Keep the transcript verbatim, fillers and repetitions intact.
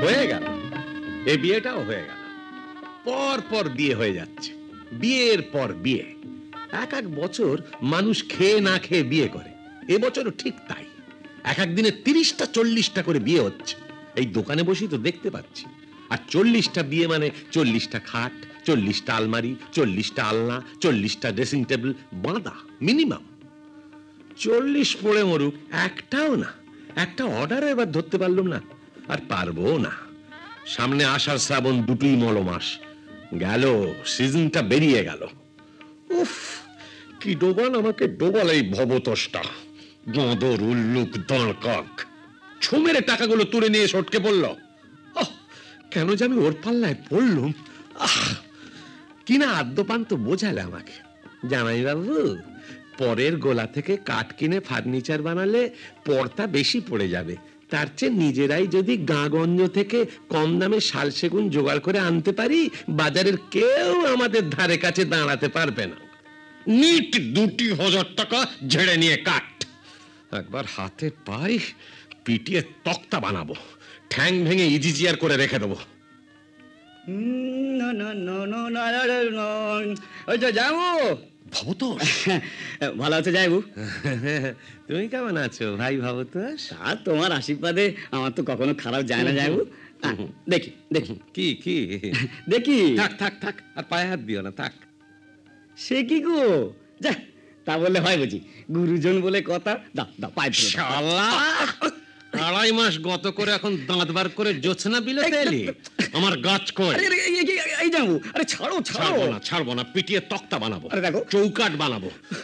হয়ে গেল, এই বিয়েটাও হয়ে গেল। পর পর বিয়ে হয়ে যাচ্ছে, বিয়ের পর বিয়ে। এক এক বছর মানুষ খেয়ে না খেয়ে বিয়ে করে, এবছরও ঠিক তাই। এক এক দিনে তিরিশটা চল্লিশটা করে বিয়ে হচ্ছে, এই দোকানে বসেই তো দেখতে পাচ্ছি। আর চল্লিশটা বিয়ে মানে চল্লিশটা খাট, চল্লিশটা আলমারি, চল্লিশটা আলনা, চল্লিশটা ড্রেসিং টেবিল বাঁধা মিনিমাম। চল্লিশ পড়ে মরুক, একটাও না, একটা অর্ডার এবার ধরতে পারলাম না, আর পারবো না। সামনে আষাঢ় শ্রাবণ দুটোই মলমাস, গেল সিজনটা বেরিয়ে গেল। উফ, কি ডোবান আমাকে ডোবাল এই ভবতোষটা। বাঁদর, উল্লুক, দাঁড় কাক ছো মেরে টাকাগুলো তুলে নিয়ে সটকে পড়ল। কেন যে আমি ওর পাল্লায় পড়লুম। আহ, কিনা আদ্যপান্ত বোঝালে আমাকে, জামাই বাবু পরের গোলা থেকে কাঠ কিনে ফার্নিচার বানালে পড়তা বেশি পড়ে যাবে, তার চেয়ে নিজেরাই যদি গাঁগঞ্জ থেকে কম দামে শাল সেগুন জোগাড় করে আনতে পারি, বাজারের কেউ আমাদের ধারে কাছে দাঁড়াতে পারবে না। নিট দুটি হাজার টাকা ঝেড়ে নিয়ে কাঠ, একবার হাতে পাই পিটিয়ে তক্তা বানাবো, ঠ্যাং ভেঙে ইজি চেয়ার করে রেখে দেবো। যাবো ভবতোষ, ভালো আছে যাইবু? তুমি কেমন আছো ভাই ভবতোষ? আর তোমার আশীর্বাদে আমার তো কখনো খারাপ যায় না যাইবু। দেখি দেখি কি কি দেখি। থাক থাক থাক, আর পায়ে হাত দিও না, থাক। সে কি গো, যা তা বললে হয় বুঝি? গুরুজন বলে কথা। দাও দাও পায়ে ধরে দাও। শালা, আড়াই মাস গত করে এখন দাঁত বার করে জোছনা বিলেতে এলি, আমার গাছ কই? আরে, আরে, এই- এই- এই যাবো। আরে ছাড়ো ছাড়ো। ছাড়বো না, ছাড়বো না, পিটিয়ে তক্তা বানাবো, আরে দেখো। চৌকাঠ বানাবো।